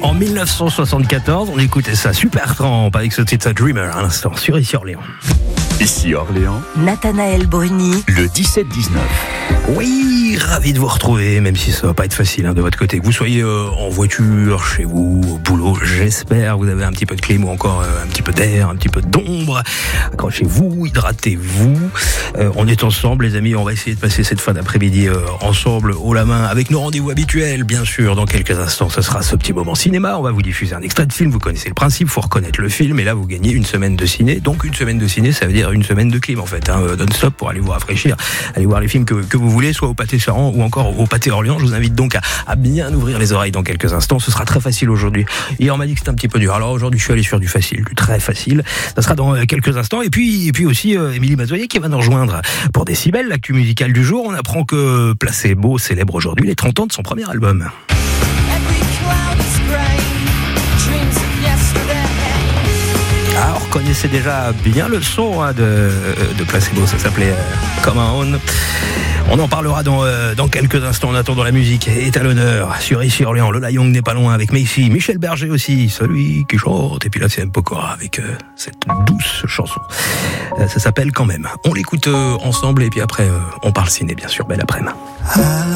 En 1974, on écoutait ça, Supertramp, avec ce titre Dreamer à l'instant, sur Ici Orléans. Ici Orléans, Nathanaël Bruni, le 17-19. Oui, ravi de vous retrouver, même si ça va pas être facile de votre côté. Que vous soyez en voiture, chez vous, au boulot, j'espère. Vous avez un petit peu de clim ou encore un petit peu d'air, un petit peu d'ombre. Accrochez-vous, hydratez-vous. On est ensemble, les amis. On va essayer de passer cette fin d'après-midi ensemble, haut la main, avec nos rendez-vous habituels, bien sûr. Dans quelques instants, ce sera ce petit moment cinéma. On va vous diffuser un extrait de film. Vous connaissez le principe, faut reconnaître le film. Et là, vous gagnez une semaine de ciné. Donc, une semaine de ciné, ça veut dire une semaine de clim, en fait. Non-stop pour aller vous rafraîchir, aller voir les films que vous voulez, soit au Pâté Charan ou encore au Pâté Orléans. Je vous invite donc à bien ouvrir les oreilles dans quelques instants. Ce sera très facile aujourd'hui. Hier, on m'a dit que c'était un petit peu dur. Alors aujourd'hui, je suis allé sur du facile, du très facile. Ça sera dans quelques instants. Et puis aussi, Émilie Mazoyer qui va nous rejoindre pour Décibel, l'actu musicale du jour. On apprend que Placebo célèbre aujourd'hui les 30 ans de son premier album. Ah, on reconnaissait déjà bien le son de Placebo, ça s'appelait Come On. On en parlera dans quelques instants. En attendant, la musique est à l'honneur sur Ici Orléans. Lola Young n'est pas loin avec Macy, Michel Berger aussi, celui qui chante. Et puis là, c'est M. Pokora avec cette douce chanson. Ça s'appelle Quand même. On l'écoute ensemble et puis après, on parle ciné, bien sûr. Belle après-midi.